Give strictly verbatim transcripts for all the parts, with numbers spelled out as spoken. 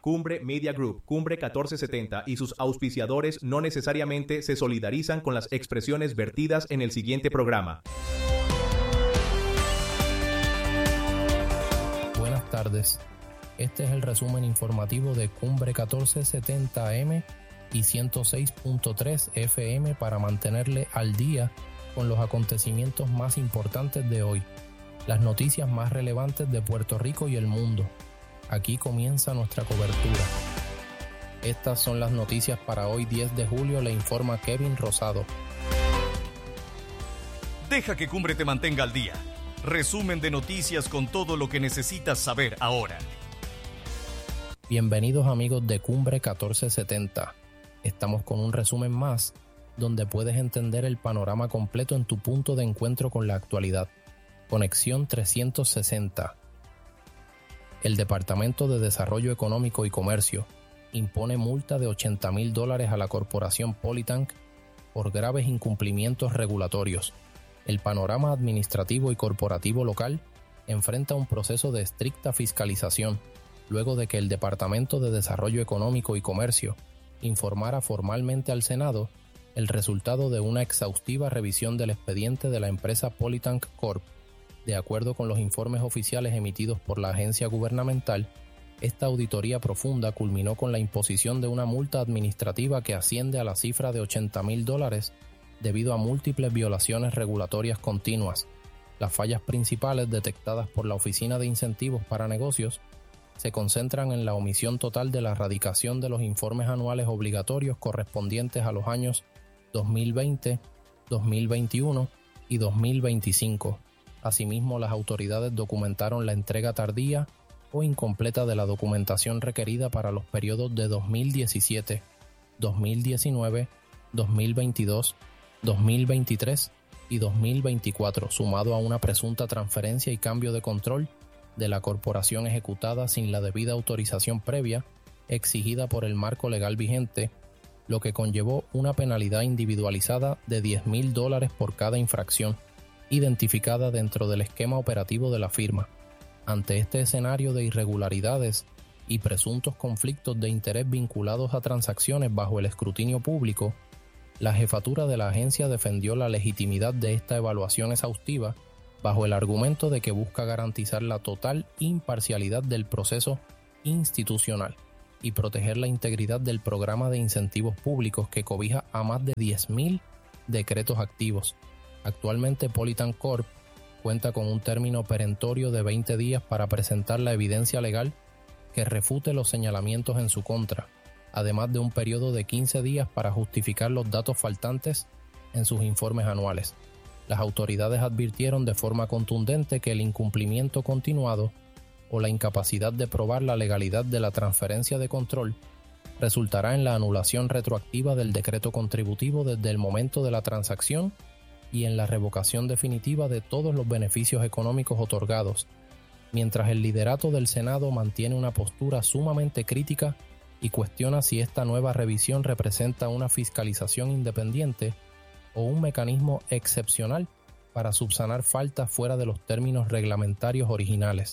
Cumbre Media Group, Cumbre catorce setenta y sus auspiciadores no necesariamente se solidarizan con las expresiones vertidas en el siguiente programa. Buenas tardes. Este es el resumen informativo de Cumbre catorce setenta A M y ciento seis punto tres F M para mantenerle al día con los acontecimientos más importantes de hoy, las noticias más relevantes de Puerto Rico y el mundo. Aquí comienza nuestra cobertura. Estas son las noticias para hoy diez de julio, le informa Kevin Rosado. Deja que Cumbre te mantenga al día. Resumen de noticias con todo lo que necesitas saber ahora. Bienvenidos amigos de Cumbre catorce setenta. Estamos con un resumen más, donde puedes entender el panorama completo en tu punto de encuentro con la actualidad. Conexión trescientos sesenta. El Departamento de Desarrollo Económico y Comercio impone multa de ochenta mil dólares a la corporación Polytank por graves incumplimientos regulatorios. El panorama administrativo y corporativo local enfrenta un proceso de estricta fiscalización, luego de que el Departamento de Desarrollo Económico y Comercio informara formalmente al Senado el resultado de una exhaustiva revisión del expediente de la empresa Polytank Corp. De acuerdo con los informes oficiales emitidos por la agencia gubernamental, esta auditoría profunda culminó con la imposición de una multa administrativa que asciende a la cifra de ochenta mil dólares debido a múltiples violaciones regulatorias continuas. Las fallas principales detectadas por la Oficina de Incentivos para Negocios se concentran en la omisión total de la radicación de los informes anuales obligatorios correspondientes a los años dos mil veinte, dos mil veintiuno y dos mil veinticinco. Asimismo, las autoridades documentaron la entrega tardía o incompleta de la documentación requerida para los periodos de dos mil diecisiete, dos mil diecinueve, dos mil veintidós, dos mil veintitrés y dos mil veinticuatro, sumado a una presunta transferencia y cambio de control de la corporación ejecutada sin la debida autorización previa exigida por el marco legal vigente, lo que conllevó una penalidad individualizada de diez mil dólares por cada infracción identificada dentro del esquema operativo de la firma. Ante este escenario de irregularidades y presuntos conflictos de interés vinculados a transacciones bajo el escrutinio público, la jefatura de la agencia defendió la legitimidad de esta evaluación exhaustiva bajo el argumento de que busca garantizar la total imparcialidad del proceso institucional y proteger la integridad del programa de incentivos públicos que cobija a más de diez mil decretos activos. Actualmente Polytank Corp cuenta con un término perentorio de veinte días para presentar la evidencia legal que refute los señalamientos en su contra, además de un periodo de quince días para justificar los datos faltantes en sus informes anuales. Las autoridades advirtieron de forma contundente que el incumplimiento continuado o la incapacidad de probar la legalidad de la transferencia de control resultará en la anulación retroactiva del decreto contributivo desde el momento de la transacción y en la revocación definitiva de todos los beneficios económicos otorgados, mientras el liderato del Senado mantiene una postura sumamente crítica y cuestiona si esta nueva revisión representa una fiscalización independiente o un mecanismo excepcional para subsanar faltas fuera de los términos reglamentarios originales.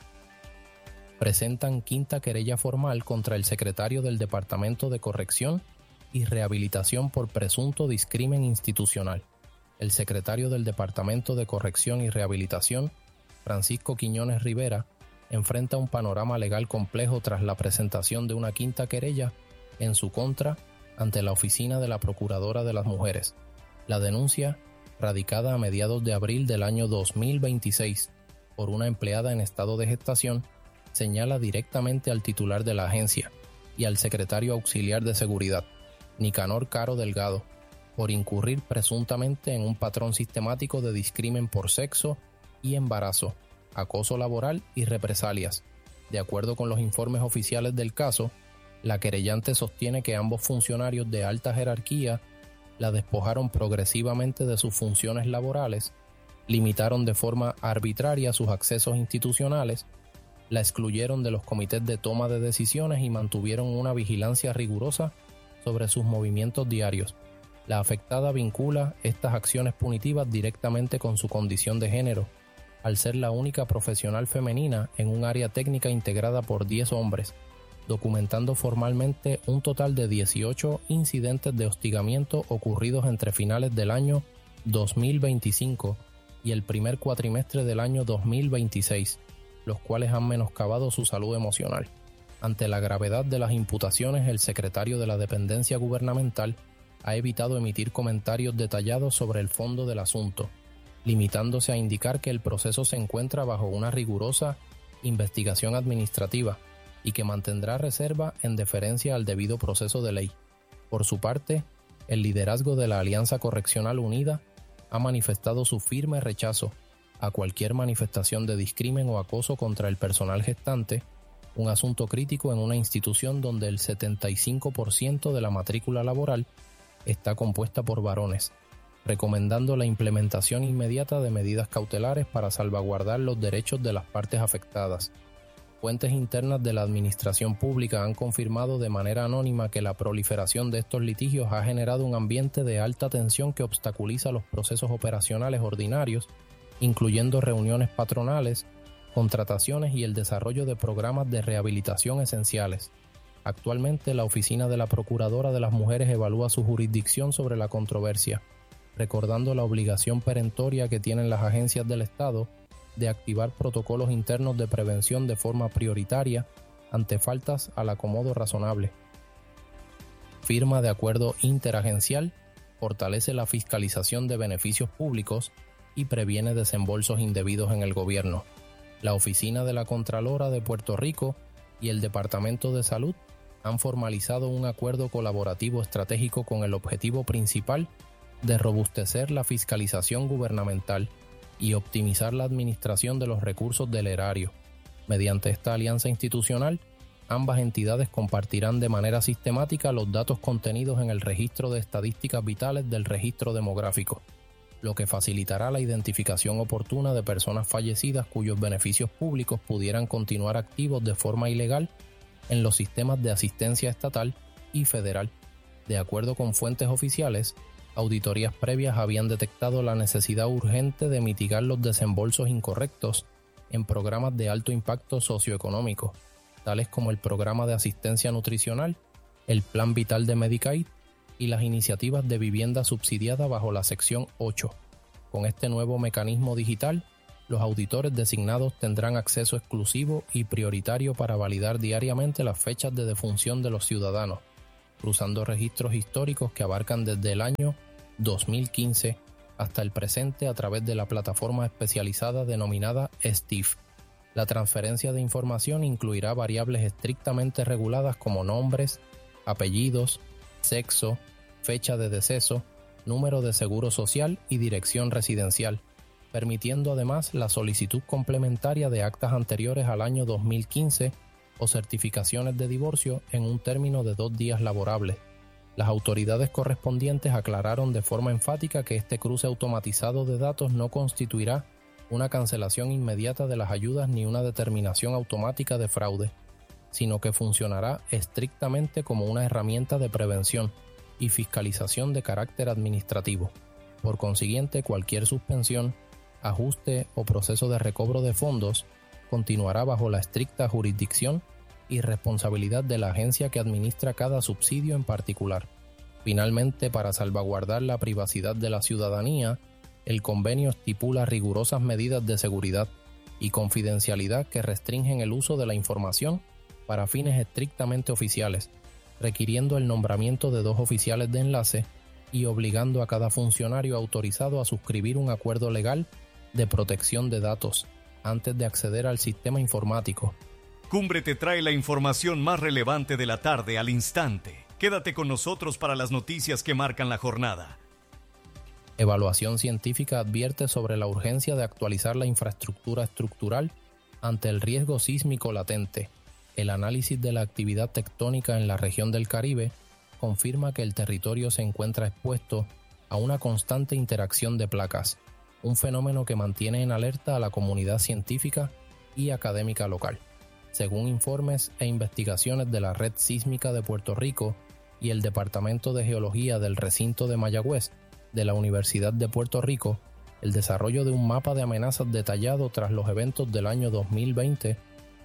Presentan quinta querella formal contra el secretario del Departamento de Corrección y Rehabilitación por presunto discrimen institucional. El secretario del Departamento de Corrección y Rehabilitación, Francisco Quiñones Rivera, enfrenta un panorama legal complejo tras la presentación de una quinta querella en su contra ante la Oficina de la Procuradora de las Mujeres. La denuncia, radicada a mediados de abril del año dos mil veintiséis por una empleada en estado de gestación, señala directamente al titular de la agencia y al secretario auxiliar de seguridad, Nicanor Caro Delgado, por incurrir presuntamente en un patrón sistemático de discrimen por sexo y embarazo, acoso laboral y represalias. De acuerdo con los informes oficiales del caso, la querellante sostiene que ambos funcionarios de alta jerarquía la despojaron progresivamente de sus funciones laborales, limitaron de forma arbitraria sus accesos institucionales, la excluyeron de los comités de toma de decisiones y mantuvieron una vigilancia rigurosa sobre sus movimientos diarios. La afectada vincula estas acciones punitivas directamente con su condición de género, al ser la única profesional femenina en un área técnica integrada por diez hombres, documentando formalmente un total de dieciocho incidentes de hostigamiento ocurridos entre finales del año dos mil veinticinco y el primer cuatrimestre del año dos mil veintiséis, los cuales han menoscabado su salud emocional. Ante la gravedad de las imputaciones, el secretario de la dependencia gubernamental ha evitado emitir comentarios detallados sobre el fondo del asunto, limitándose a indicar que el proceso se encuentra bajo una rigurosa investigación administrativa y que mantendrá reserva en deferencia al debido proceso de ley. Por su parte, el liderazgo de la Alianza Correccional Unida ha manifestado su firme rechazo a cualquier manifestación de discrimen o acoso contra el personal gestante, un asunto crítico en una institución donde el setenta y cinco por ciento de la matrícula laboral está compuesta por varones, recomendando la implementación inmediata de medidas cautelares para salvaguardar los derechos de las partes afectadas. Fuentes internas de la administración pública han confirmado de manera anónima que la proliferación de estos litigios ha generado un ambiente de alta tensión que obstaculiza los procesos operacionales ordinarios, incluyendo reuniones patronales, contrataciones y el desarrollo de programas de rehabilitación esenciales. Actualmente, la Oficina de la Procuradora de las Mujeres evalúa su jurisdicción sobre la controversia, recordando la obligación perentoria que tienen las agencias del Estado de activar protocolos internos de prevención de forma prioritaria ante faltas al acomodo razonable. Firma de acuerdo interagencial fortalece la fiscalización de beneficios públicos y previene desembolsos indebidos en el gobierno. La Oficina de la Contralora de Puerto Rico y el Departamento de Salud han formalizado un acuerdo colaborativo estratégico con el objetivo principal de robustecer la fiscalización gubernamental y optimizar la administración de los recursos del erario. Mediante esta alianza institucional, ambas entidades compartirán de manera sistemática los datos contenidos en el registro de estadísticas vitales del registro demográfico, lo que facilitará la identificación oportuna de personas fallecidas cuyos beneficios públicos pudieran continuar activos de forma ilegal en los sistemas de asistencia estatal y federal. De acuerdo con fuentes oficiales, auditorías previas habían detectado la necesidad urgente de mitigar los desembolsos incorrectos en programas de alto impacto socioeconómico, tales como el Programa de Asistencia Nutricional, el Plan Vital de Medicaid y las iniciativas de vivienda subsidiada bajo la sección ocho. Con este nuevo mecanismo digital, los auditores designados tendrán acceso exclusivo y prioritario para validar diariamente las fechas de defunción de los ciudadanos, cruzando registros históricos que abarcan desde el año dos mil quince hasta el presente a través de la plataforma especializada denominada S T I F. La transferencia de información incluirá variables estrictamente reguladas como nombres, apellidos, sexo, fecha de deceso, número de seguro social y dirección residencial, permitiendo además la solicitud complementaria de actas anteriores al año dos mil quince o certificaciones de divorcio en un término de dos días laborables. Las autoridades correspondientes aclararon de forma enfática que este cruce automatizado de datos no constituirá una cancelación inmediata de las ayudas ni una determinación automática de fraude, sino que funcionará estrictamente como una herramienta de prevención y fiscalización de carácter administrativo. Por consiguiente, cualquier suspensión, ajuste o proceso de recobro de fondos continuará bajo la estricta jurisdicción y responsabilidad de la agencia que administra cada subsidio en particular. Finalmente, para salvaguardar la privacidad de la ciudadanía, el convenio estipula rigurosas medidas de seguridad y confidencialidad que restringen el uso de la información para fines estrictamente oficiales, requiriendo el nombramiento de dos oficiales de enlace y obligando a cada funcionario autorizado a suscribir un acuerdo legal de protección de datos antes de acceder al sistema informático. Cumbre te trae la información más relevante de la tarde al instante. Quédate con nosotros para las noticias que marcan la jornada. Evaluación científica advierte sobre la urgencia de actualizar la infraestructura estructural ante el riesgo sísmico latente. El análisis de la actividad tectónica en la región del Caribe confirma que el territorio se encuentra expuesto a una constante interacción de placas, un fenómeno que mantiene en alerta a la comunidad científica y académica local. Según informes e investigaciones de la Red Sísmica de Puerto Rico y el Departamento de Geología del Recinto de Mayagüez de la Universidad de Puerto Rico, el desarrollo de un mapa de amenazas detallado tras los eventos del año dos mil veinte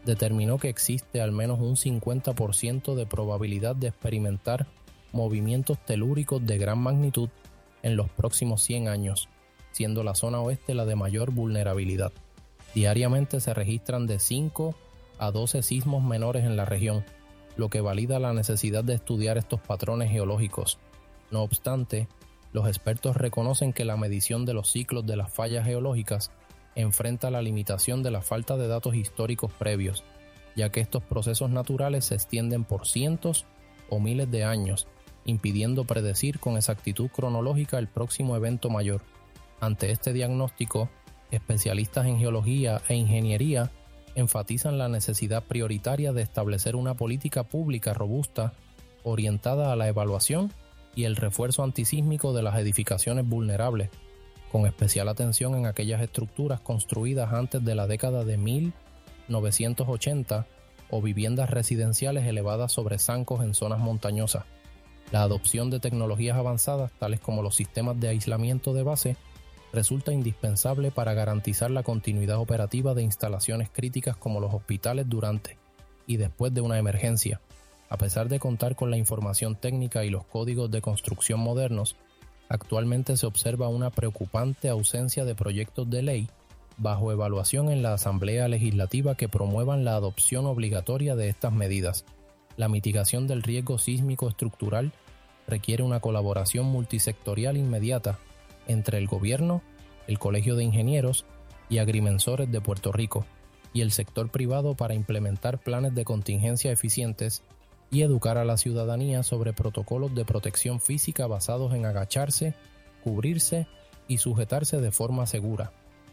determinó que existe al menos un cincuenta por ciento de probabilidad de experimentar movimientos telúricos de gran magnitud en los próximos cien años, siendo la zona oeste la de mayor vulnerabilidad. Diariamente se registran de cinco a doce sismos menores en la región, lo que valida la necesidad de estudiar estos patrones geológicos. No obstante, los expertos reconocen que la medición de los ciclos de las fallas geológicas enfrenta la limitación de la falta de datos históricos previos, ya que estos procesos naturales se extienden por cientos o miles de años, impidiendo predecir con exactitud cronológica el próximo evento mayor. Ante este diagnóstico, especialistas en geología e ingeniería enfatizan la necesidad prioritaria de establecer una política pública robusta orientada a la evaluación y el refuerzo antisísmico de las edificaciones vulnerables, con especial atención en aquellas estructuras construidas antes de la década de mil novecientos ochenta o viviendas residenciales elevadas sobre zancos en zonas montañosas. La adopción de tecnologías avanzadas, tales como los sistemas de aislamiento de base, resulta indispensable para garantizar la continuidad operativa de instalaciones críticas como los hospitales durante y después de una emergencia. A pesar de contar con la información técnica y los códigos de construcción modernos, actualmente se observa una preocupante ausencia de proyectos de ley bajo evaluación en la Asamblea Legislativa que promuevan la adopción obligatoria de estas medidas. La mitigación del riesgo sísmico estructural requiere una colaboración multisectorial inmediata entre el gobierno, el Colegio de Ingenieros y Agrimensores de Puerto Rico y el sector privado para implementar planes de contingencia eficientes y educar a la ciudadanía sobre protocolos de protección física basados en agacharse, cubrirse y sujetarse de forma segura.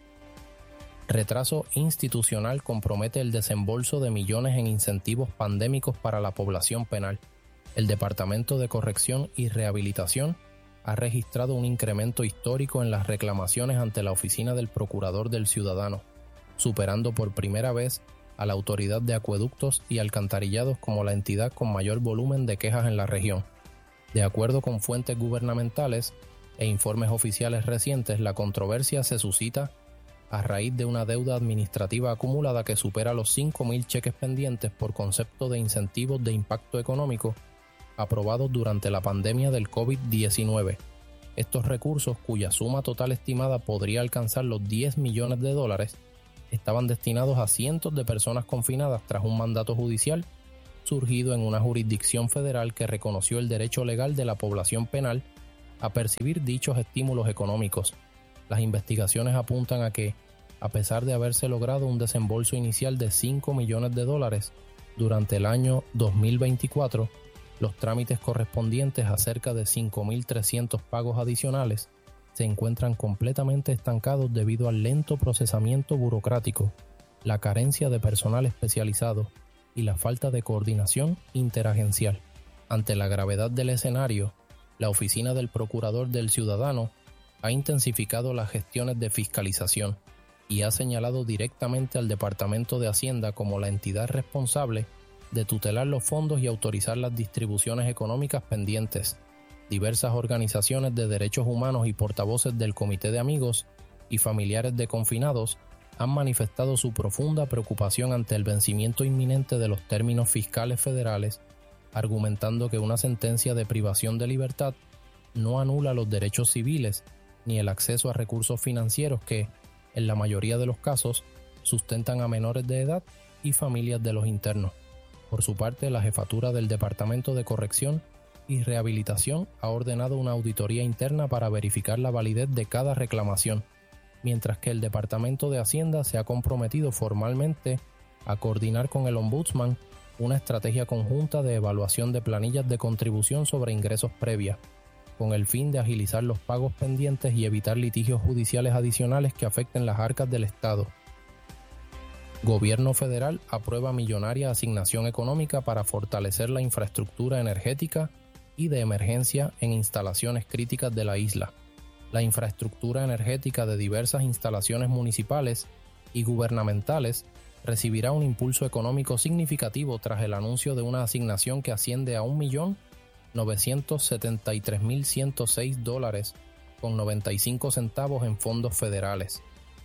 Retraso institucional compromete el desembolso de millones en incentivos pandémicos para la población penal. El Departamento de Corrección y Rehabilitación ha registrado un incremento histórico en las reclamaciones ante la Oficina del Procurador del Ciudadano, superando por primera vez a la Autoridad de Acueductos y Alcantarillados como la entidad con mayor volumen de quejas en la región. De acuerdo con fuentes gubernamentales e informes oficiales recientes, la controversia se suscita a raíz de una deuda administrativa acumulada que supera los cinco mil cheques pendientes por concepto de incentivos de impacto económico aprobados durante la pandemia del COVID diecinueve. Estos recursos, cuya suma total estimada podría alcanzar los diez millones de dólares, estaban destinados a cientos de personas confinadas tras un mandato judicial surgido en una jurisdicción federal que reconoció el derecho legal de la población penal a percibir dichos estímulos económicos. Las investigaciones apuntan a que, a pesar de haberse logrado un desembolso inicial de cinco millones de dólares durante el año dos mil veinticuatro, los trámites correspondientes a cerca de cinco mil trescientos pagos adicionales se encuentran completamente estancados debido al lento procesamiento burocrático, la carencia de personal especializado y la falta de coordinación interagencial. Ante la gravedad del escenario, la Oficina del Procurador del Ciudadano ha intensificado las gestiones de fiscalización y ha señalado directamente al Departamento de Hacienda como la entidad responsable de tutelar los fondos y autorizar las distribuciones económicas pendientes. Diversas organizaciones de derechos humanos y portavoces del Comité de Amigos y familiares de confinados han manifestado su profunda preocupación ante el vencimiento inminente de los términos fiscales federales, argumentando que una sentencia de privación de libertad no anula los derechos civiles ni el acceso a recursos financieros que, en la mayoría de los casos, sustentan a menores de edad y familias de los internos. Por su parte, la jefatura del Departamento de Corrección y Rehabilitación ha ordenado una auditoría interna para verificar la validez de cada reclamación, mientras que el Departamento de Hacienda se ha comprometido formalmente a coordinar con el Ombudsman una estrategia conjunta de evaluación de planillas de contribución sobre ingresos previa, con el fin de agilizar los pagos pendientes y evitar litigios judiciales adicionales que afecten las arcas del Estado. Gobierno federal aprueba millonaria asignación económica para fortalecer la infraestructura energética y de emergencia en instalaciones críticas de la isla. La infraestructura energética de diversas instalaciones municipales y gubernamentales recibirá un impulso económico significativo tras el anuncio de una asignación que asciende a un millón novecientos setenta y tres mil ciento seis dólares con noventa y cinco centavos en fondos federales.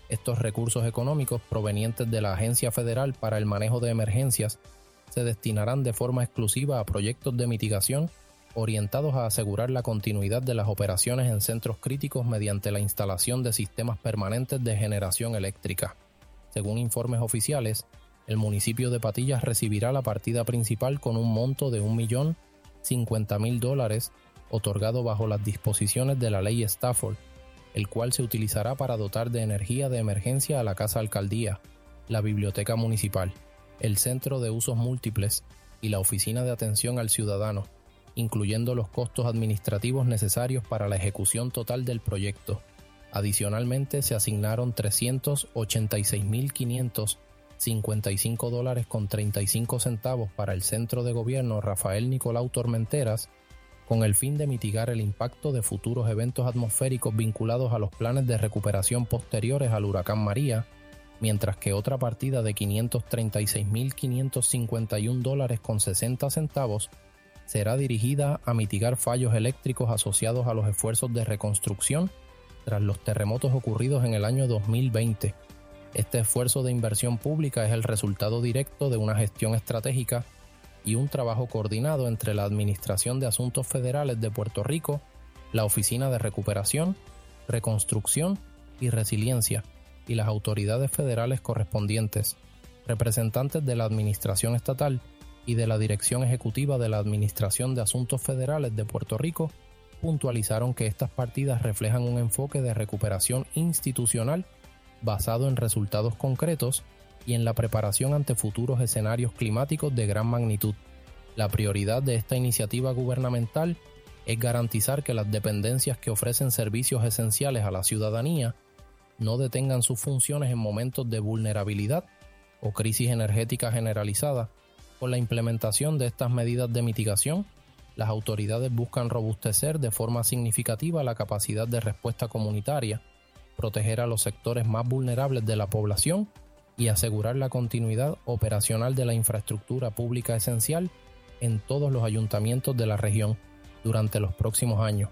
Estos recursos económicos provenientes de la Agencia Federal para el Manejo de Emergencias se destinarán de forma exclusiva a proyectos de mitigación orientados a asegurar la continuidad de las operaciones en centros críticos mediante la instalación de sistemas permanentes de generación eléctrica. Según informes oficiales, el municipio de Patillas recibirá la partida principal con un monto de un millón cincuenta mil dólares otorgado bajo las disposiciones de la Ley Stafford, el cual se utilizará para dotar de energía de emergencia a la Casa Alcaldía, la Biblioteca Municipal, el Centro de Usos Múltiples y la Oficina de Atención al Ciudadano, incluyendo los costos administrativos necesarios para la ejecución total del proyecto. Adicionalmente, se asignaron trescientos ochenta y seis mil quinientos cincuenta y cinco dólares con treinta y cinco centavos para el Centro de Gobierno Rafael Nicolau Tormenteras, con el fin de mitigar el impacto de futuros eventos atmosféricos vinculados a los planes de recuperación posteriores al huracán María, mientras que otra partida de quinientos treinta y seis mil quinientos cincuenta y un dólares con sesenta centavos será dirigida a mitigar fallos eléctricos asociados a los esfuerzos de reconstrucción tras los terremotos ocurridos en el año dos mil veinte. Este esfuerzo de inversión pública es el resultado directo de una gestión estratégica y un trabajo coordinado entre la Administración de Asuntos Federales de Puerto Rico, la Oficina de Recuperación, Reconstrucción y Resiliencia y las autoridades federales correspondientes, representantes de la Administración Estatal y de la Dirección Ejecutiva de la Administración de Asuntos Federales de Puerto Rico puntualizaron que estas partidas reflejan un enfoque de recuperación institucional basado en resultados concretos y en la preparación ante futuros escenarios climáticos de gran magnitud. La prioridad de esta iniciativa gubernamental es garantizar que las dependencias que ofrecen servicios esenciales a la ciudadanía no detengan sus funciones en momentos de vulnerabilidad o crisis energética generalizada. Con la implementación de estas medidas de mitigación, las autoridades buscan robustecer de forma significativa la capacidad de respuesta comunitaria, proteger a los sectores más vulnerables de la población y asegurar la continuidad operacional de la infraestructura pública esencial en todos los ayuntamientos de la región durante los próximos años.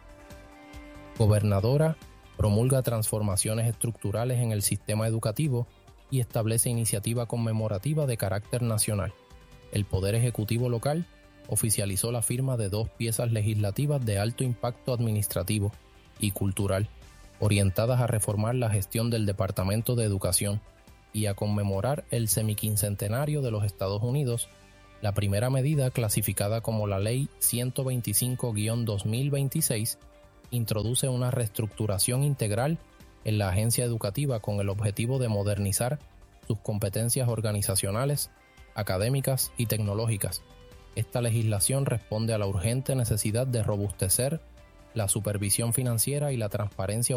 Gobernadora promulga transformaciones estructurales en el sistema educativo y establece iniciativa conmemorativa de carácter nacional. El Poder Ejecutivo local oficializó la firma de dos piezas legislativas de alto impacto administrativo y cultural, orientadas a reformar la gestión del Departamento de Educación y a conmemorar el semiquincentenario de los Estados Unidos. La primera medida, clasificada como la Ley ciento veinticinco guión dos mil veintiséis, introduce una reestructuración integral en la agencia educativa con el objetivo de modernizar sus competencias organizacionales, académicas y tecnológicas. Esta legislación responde a la urgente necesidad de robustecer la supervisión financiera y la transparencia